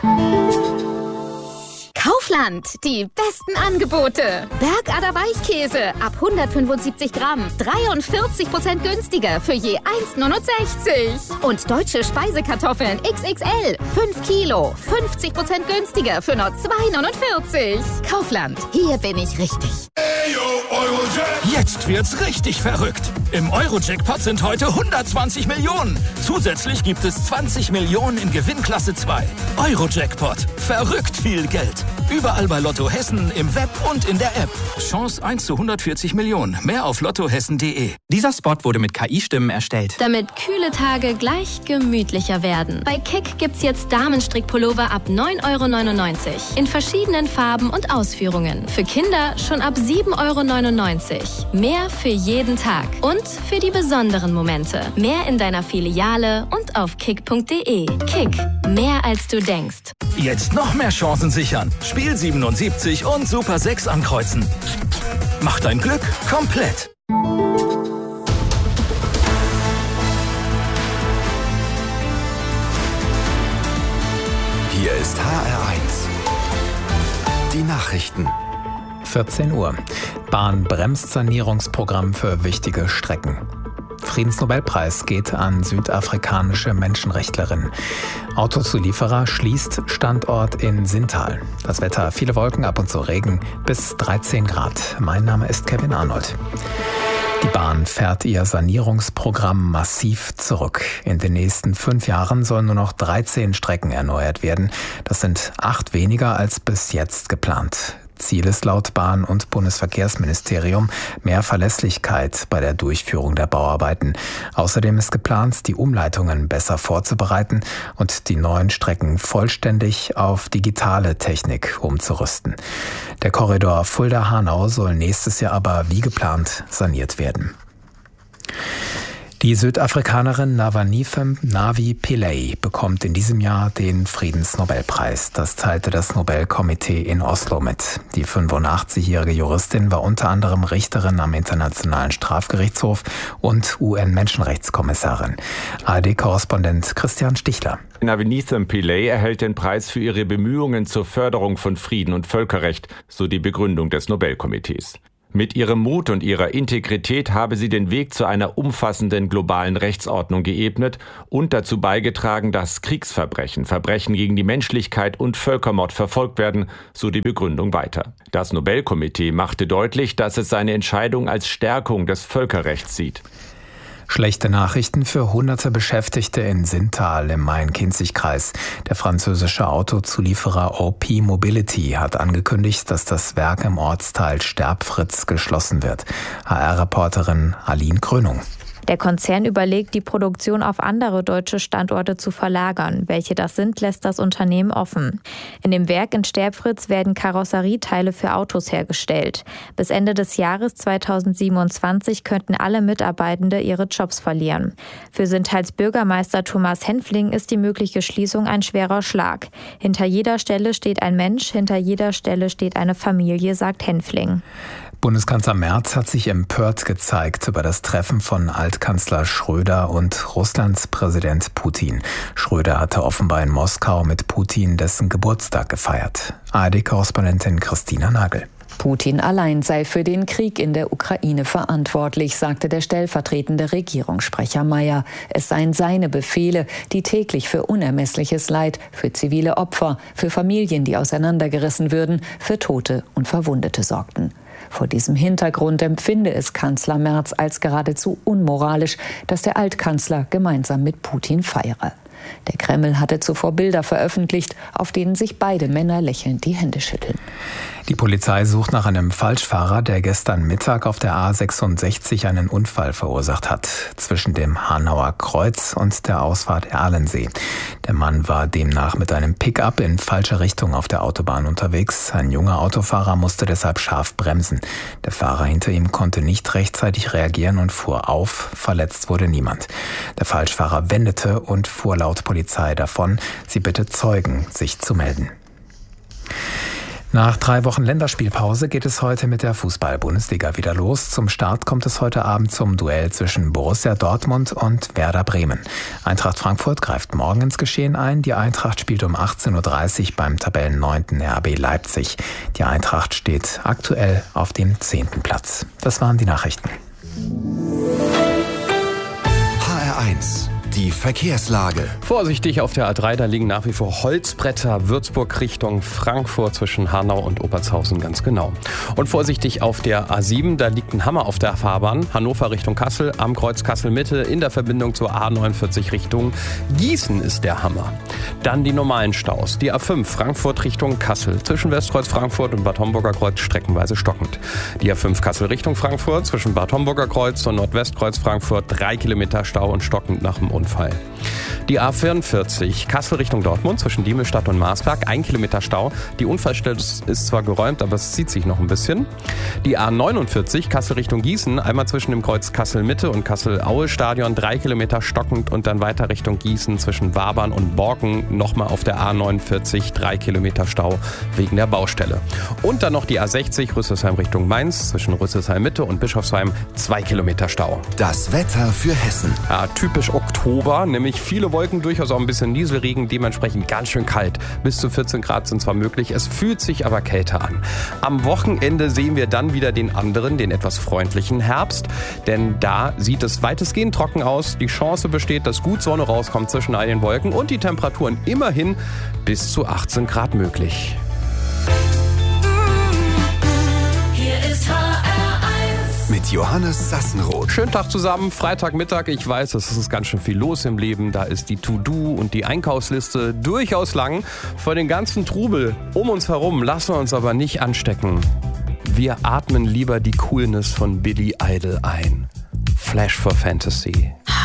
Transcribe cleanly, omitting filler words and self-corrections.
Kaufland, die besten Angebote. Bergader Weichkäse ab 175 Gramm, 43% günstiger für je 1,69. Und deutsche Speisekartoffeln XXL, 5 Kilo, 50% günstiger für nur 2,49. Kaufland, hier bin ich richtig. Jetzt wird's richtig verrückt. Im Euro-Jackpot sind heute 120 Millionen. Zusätzlich gibt es 20 Millionen in Gewinnklasse 2. Euro-Jackpot. Verrückt viel Geld. Überall bei Lotto Hessen, im Web und in der App. Chance 1 zu 140 Millionen. Mehr auf lottohessen.de. Dieser Spot wurde mit KI-Stimmen erstellt. Damit kühle Tage gleich gemütlicher werden. Bei Kick gibt's jetzt Damenstrickpullover ab 9,99 € in verschiedenen Farben und Ausführungen. Für Kinder schon ab 7,99 €. Mehr für jeden Tag und für die besonderen Momente. Mehr in deiner Filiale und auf kick.de. Kick, mehr als du denkst. Jetzt noch mehr Chancen sichern. Spiel 77 und Super 6 ankreuzen. Mach dein Glück komplett. Hier ist HR1. Die Nachrichten. 14 Uhr. Bahn-Bremssanierungsprogramm für wichtige Strecken. Friedensnobelpreis geht an südafrikanische Menschenrechtlerin. Autozulieferer schließt Standort in Sintal. Das Wetter, viele Wolken, ab und zu Regen, bis 13 Grad. Mein Name ist Kevin Arnold. Die Bahn fährt ihr Sanierungsprogramm massiv zurück. In den nächsten 5 Jahren sollen nur noch 13 Strecken erneuert werden. Das sind 8 weniger als bis jetzt geplant. Ziel ist laut Bahn- und Bundesverkehrsministerium mehr Verlässlichkeit bei der Durchführung der Bauarbeiten. Außerdem ist geplant, die Umleitungen besser vorzubereiten und die neuen Strecken vollständig auf digitale Technik umzurüsten. Der Korridor Fulda-Hanau soll nächstes Jahr aber wie geplant saniert werden. Die Südafrikanerin Navi Pillay bekommt in diesem Jahr den Friedensnobelpreis. Das teilte das Nobelkomitee in Oslo mit. Die 85-jährige Juristin war unter anderem Richterin am Internationalen Strafgerichtshof und UN-Menschenrechtskommissarin. ARD-Korrespondent Christian Stichler. Navi Pillay erhält den Preis für ihre Bemühungen zur Förderung von Frieden und Völkerrecht, so die Begründung des Nobelkomitees. Mit ihrem Mut und ihrer Integrität habe sie den Weg zu einer umfassenden globalen Rechtsordnung geebnet und dazu beigetragen, dass Kriegsverbrechen, Verbrechen gegen die Menschlichkeit und Völkermord verfolgt werden, so die Begründung weiter. Das Nobelkomitee machte deutlich, dass es seine Entscheidung als Stärkung des Völkerrechts sieht. Schlechte Nachrichten für hunderte Beschäftigte in Sintal im Main-Kinzig-Kreis. Der französische Autozulieferer OP Mobility hat angekündigt, dass das Werk im Ortsteil Sterbfritz geschlossen wird. HR-Reporterin Aline Krönung. Der Konzern überlegt, die Produktion auf andere deutsche Standorte zu verlagern. Welche das sind, lässt das Unternehmen offen. In dem Werk in Sterbfritz werden Karosserieteile für Autos hergestellt. Bis Ende des Jahres 2027 könnten alle Mitarbeitende ihre Jobs verlieren. Für Sintals Bürgermeister Thomas Henfling ist die mögliche Schließung ein schwerer Schlag. Hinter jeder Stelle steht ein Mensch, hinter jeder Stelle steht eine Familie, sagt Henfling. Bundeskanzler Merz hat sich empört gezeigt über das Treffen von Altkanzler Schröder und Russlands Präsident Putin. Schröder hatte offenbar in Moskau mit Putin dessen Geburtstag gefeiert. ARD-Korrespondentin Christina Nagel. Putin allein sei für den Krieg in der Ukraine verantwortlich, sagte der stellvertretende Regierungssprecher Mayer. Es seien seine Befehle, die täglich für unermessliches Leid, für zivile Opfer, für Familien, die auseinandergerissen würden, für Tote und Verwundete sorgten. Vor diesem Hintergrund empfinde es Kanzler Merz als geradezu unmoralisch, dass der Altkanzler gemeinsam mit Putin feiere. Der Kreml hatte zuvor Bilder veröffentlicht, auf denen sich beide Männer lächelnd die Hände schütteln. Die Polizei sucht nach einem Falschfahrer, der gestern Mittag auf der A66 einen Unfall verursacht hat, zwischen dem Hanauer Kreuz und der Ausfahrt Erlensee. Der Mann war demnach mit einem Pickup in falsche Richtung auf der Autobahn unterwegs. Ein junger Autofahrer musste deshalb scharf bremsen. Der Fahrer hinter ihm konnte nicht rechtzeitig reagieren und fuhr auf. Verletzt wurde niemand. Der Falschfahrer wendete und fuhr laut Polizei davon. Sie bittet Zeugen, sich zu melden. Nach 3 Wochen Länderspielpause geht es heute mit der Fußball-Bundesliga wieder los. Zum Start kommt es heute Abend zum Duell zwischen Borussia Dortmund und Werder Bremen. Eintracht Frankfurt greift morgen ins Geschehen ein. Die Eintracht spielt um 18.30 Uhr beim Tabellen-9. RB Leipzig. Die Eintracht steht aktuell auf dem 10. Platz. Das waren die Nachrichten. HR1, die Verkehrslage. Vorsichtig auf der A3, da liegen nach wie vor Holzbretter, Würzburg Richtung Frankfurt zwischen Hanau und Obertshausen ganz genau. Und vorsichtig auf der A7, da liegt ein Hammer auf der Fahrbahn, Hannover Richtung Kassel, am Kreuz Kassel-Mitte in der Verbindung zur A49 Richtung Gießen ist der Hammer. Dann die normalen Staus, die A5 Frankfurt Richtung Kassel, zwischen Westkreuz Frankfurt und Bad Homburger Kreuz streckenweise stockend. Die A5 Kassel Richtung Frankfurt, zwischen Bad Homburger Kreuz und Nordwestkreuz Frankfurt 3 Kilometer Stau und stockend nach dem Unfall. Die A44 Kassel Richtung Dortmund zwischen Diemelstadt und Marsberg, 1 Kilometer Stau. Die Unfallstelle ist zwar geräumt, aber es zieht sich noch ein bisschen. Die A49 Kassel Richtung Gießen, einmal zwischen dem Kreuz Kassel-Mitte und Kassel-Aue-Stadion, 3 Kilometer stockend und dann weiter Richtung Gießen zwischen Wabern und Borken, nochmal auf der A49 3 Kilometer Stau wegen der Baustelle. Und dann noch die A60 Rüsselsheim Richtung Mainz zwischen Rüsselsheim-Mitte und Bischofsheim, 2 Kilometer Stau. Das Wetter für Hessen. Ja, typisch Oktober, nämlich viele Wolken, durchaus auch ein bisschen Nieselregen, dementsprechend ganz schön kalt. Bis zu 14 Grad sind zwar möglich, es fühlt sich aber kälter an. Am Wochenende sehen wir dann wieder den etwas freundlichen Herbst, denn da sieht es weitestgehend trocken aus. Die Chance besteht, dass gut Sonne rauskommt zwischen all den Wolken und die Temperaturen immerhin bis zu 18 Grad möglich. Mit Johannes Sassenroth. Schönen Tag zusammen, Freitagmittag. Ich weiß, es ist ganz schön viel los im Leben. Da ist die To-Do und die Einkaufsliste durchaus lang. Vor den ganzen Trubel um uns herum lassen wir uns aber nicht anstecken. Wir atmen lieber die Coolness von Billy Idol ein. Flash for Fantasy.